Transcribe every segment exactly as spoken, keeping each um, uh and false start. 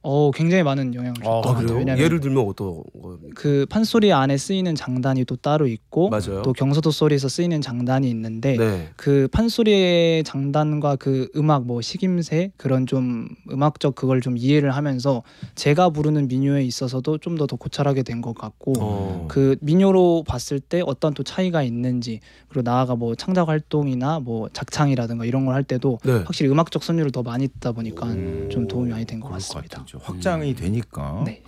어 굉장히 많은 영향을 줬던 아, 것 같아요. 왜냐면 예를 들면 어떤 거? 그 판소리 안에 쓰이는 장단이 또 따로 있고 맞아요. 또 경서도 소리에서 쓰이는 장단이 있는데 네. 그 판소리의 장단과 그 음악 뭐 식임새 그런 좀 음악적 그걸 좀 이해를 하면서 제가 부르는 민요에 있어서도 좀 더 더 고찰하게 된 것 같고 어. 그 민요로 봤을 때 어떤 또 차이가 있는지 그리고 나아가 뭐 창작 활동이나 뭐 작창이라든가 이런 걸 할 때도 네. 확실히 음악적 선율을 더 많이 듣다 보니까 음. 좀 도움이 많이 된 것 그럴 것 같습니다. 같아요. 확장이 되니까. 네.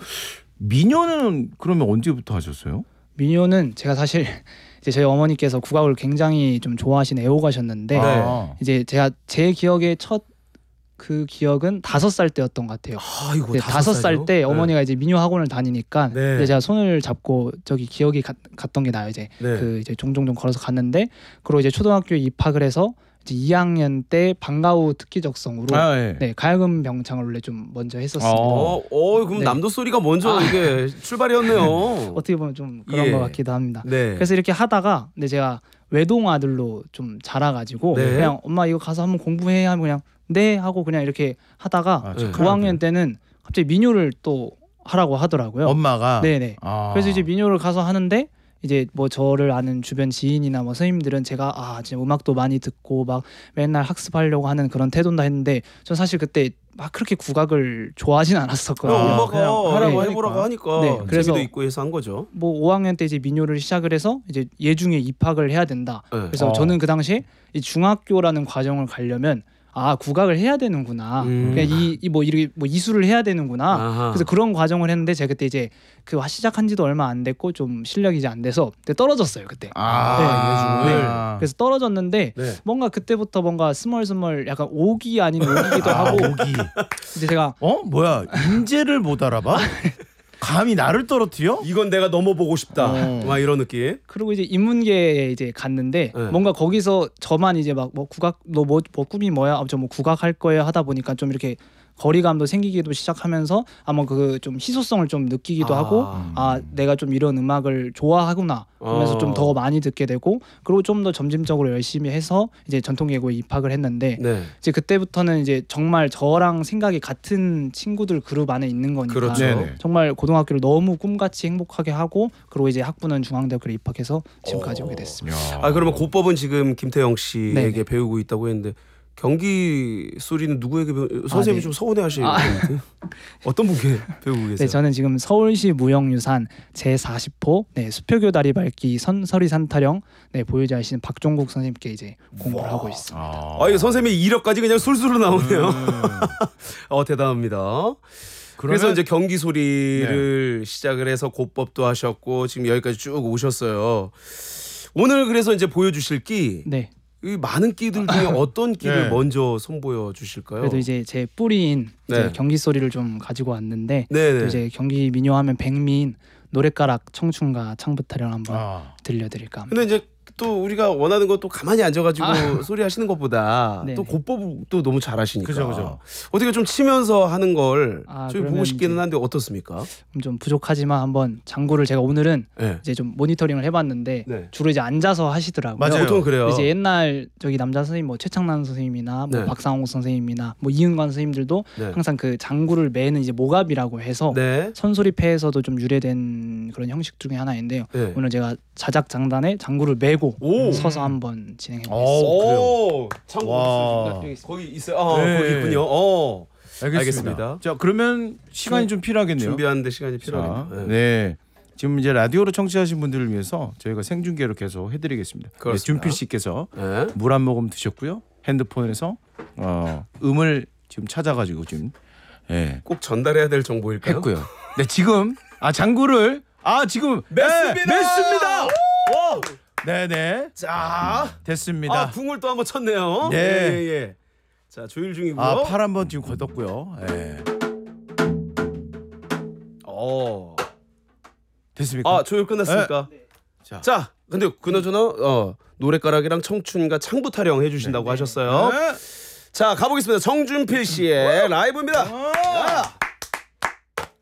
민요는 그러면 언제부터 하셨어요? 민요는 제가 사실 이제 저희 어머니께서 국악을 굉장히 좀 좋아하시는 애호가셨는데 네. 아. 이제 제가 제 기억에 첫 그 기억은 다섯 살 때였던 것 같아요. 아이고 네, 다섯 살 때 살이요? 어머니가 이제 민요 학원을 다니니까 네. 이제 제가 손을 잡고 저기 기억이 가, 갔던 게 나요. 이제 네. 그 이제 종종 좀 걸어서 갔는데 그리고 이제 초등학교에 입학을 해서 이제 이 학년 때 방과후 특기적성으로 아, 예. 네 가야금 병창을 원래 좀 먼저 했었습니다. 어, 어 그럼 네. 남도 소리가 먼저 이게 출발이었네요. 어떻게 보면 좀 그런 예. 것 같기도 합니다. 네. 그래서 이렇게 하다가 근데 제가 외동 아들로 좀 자라가지고 네. 그냥 엄마 이거 가서 한번 공부해 하면 그냥 네 하고 그냥 이렇게 하다가 아, 네. 오 학년 때는 갑자기 민요를 또 하라고 하더라고요. 엄마가. 네네. 아. 그래서 이제 민요를 가서 하는데 이제 뭐 저를 아는 주변 지인이나 뭐 선생님들은 제가 아 지금 음악도 많이 듣고 막 맨날 학습하려고 하는 그런 태도다 했는데 전 사실 그때 막 그렇게 국악을 좋아하진 않았었거든요. 그럼 아, 엄마가 그냥 하라고 네. 해보라고 하니까 네, 재미도 그래서 있고 해서 한 거죠. 뭐 오 학년 때 이제 민요를 시작을 해서 이제 예중에 입학을 해야 된다. 네. 그래서 어. 저는 그 당시에 이 중학교라는 과정을 가려면 아 국악을 해야 되는구나. 음. 그냥 이뭐 이렇게 뭐 이수를 해야 되는구나. 아하. 그래서 그런 과정을 했는데 제가 그때 이제 그 시작한지도 얼마 안 됐고 좀 실력이 이제 안 돼서 그때 떨어졌어요 그때. 아, 네. 예중을. 네. 그래서 떨어졌는데 네. 뭔가 그때부터 뭔가 스멀스멀 약간 오기 아닌 오기기도 아, 하고 오기. 이제 제가 어? 뭐야? 인재를 못 알아봐? 감히 나를 떨어뜨려? 이건 내가 넘어보고 싶다. 어. 막 이런 느낌. 그리고 이제 인문계에 이제 갔는데 네. 뭔가 거기서 저만 이제 막 뭐 국악 너 뭐 뭐 꿈이 뭐야? 저 뭐 국악 할 거예요 하다 보니까 좀 이렇게 거리감도 생기기도 시작하면서 아마 그 좀 희소성을 좀 느끼기도 아. 하고 아 내가 좀 이런 음악을 좋아하구나 그러면서 어. 좀 더 많이 듣게 되고 그리고 좀 더 점진적으로 열심히 해서 이제 전통예고에 입학을 했는데 네. 이제 그때부터는 이제 정말 저랑 생각이 같은 친구들 그룹 안에 있는 거니까 그렇죠. 네네. 정말 고등학교를 너무 꿈같이 행복하게 하고 그리고 이제 학부는 중앙대학교를 입학해서 지금까지 어. 오게 됐습니다. 야. 아 그러면 고법은 지금 김태영 씨에게 네네. 배우고 있다고 했는데 경기 소리는 누구에게 배우... 선생님이 네. 좀 서운해하시는 아. 어떤 분께 배우고 계세요? 네, 저는 지금 서울시 무형유산 제사십 호 네, 수표교 다리 밟기 선서리 산타령 네, 보유자이신 박종국 선생님께 이제 공부를 하고 있습니다. 아, 아, 이거 선생님의 이력까지 그냥 술술 나오네요. 음. 어 대단합니다. 그러면 그래서 이제 경기 소리를 시작을 해서 고법도 하셨고 지금 여기까지 쭉 오셨어요. 오늘 그래서 이제 보여주실 끼, 네. 이 많은 끼들 중에 어떤 끼를 네. 먼저 선보여 주실까요? 그래도 이제 제 뿌리인 네. 이제 경기 소리를 좀 가지고 왔는데 또 네네. 이제 경기 민요하면 백미인 노랫가락 청춘가 창부타령 한번 아. 들려드릴까 합니다. 근데 이제 또 우리가 원하는 건 또 가만히 앉아가지고 아. 소리 하시는 것보다 네네. 또 고법도 너무 잘하시니까. 그죠, 그죠. 어떻게 좀 치면서 하는 걸 아, 저희 보고 그러면 싶기는 이제- 한데 어떻습니까? 좀 부족하지만 한번 장구를 제가 오늘은 네. 이제 좀 모니터링을 해봤는데 네. 주로 이제 앉아서 하시더라고요. 맞아요. 보통 그래요. 이제 옛날 저기 남자 선생님 뭐 최창난 선생님이나 뭐 네. 박상호 선생님이나 뭐 이은관 선생님들도 네. 항상 그 장구를 매는 이제 모갑이라고 해서 네. 선소리패에서도 좀 유래된 그런 형식 중에 하나인데요. 네. 오늘 제가 자작 장단에 장구를 매고 오. 서서 한번 진행해 오. 보겠습니다. 오, 참고 와. 거기 있어요. 아, 네. 거기 있군요. 어. 알겠습니다. 알겠습니다. 자, 그러면 시간이 좀 필요하겠네요. 준비하는데 시간이 자, 필요하겠네요. 네. 지금 이제 라디오로 청취하신 분들을 위해서 저희가 생중계로 계속 해드리겠습니다. 네, 그렇습니다. 준필 씨께서 네. 물 한 모금 드셨고요. 핸드폰에서 어, 음을 지금 찾아가지고 지금 예, 꼭 전달해야 될 정보일까요? 했고요. 네, 지금 아 장구를 아 지금 맸습니다. 네, 맸습니다. 오! 네네 자, 됐습니다. 아, 궁을 또 한번 쳤네요. 네. 예, 예, 예. 자, 조율 중이고요. 아, 팔 한번 지금 걷었고요. 예. 어. 됐습니까? 아, 조율 끝났습니까? 자, 자, 근데 그나저나 어, 노랫가락이랑 청춘과 창부 타령 해주신다고 하셨어요. 네. 자, 가보겠습니다. 정준필 씨의 라이브입니다. 어!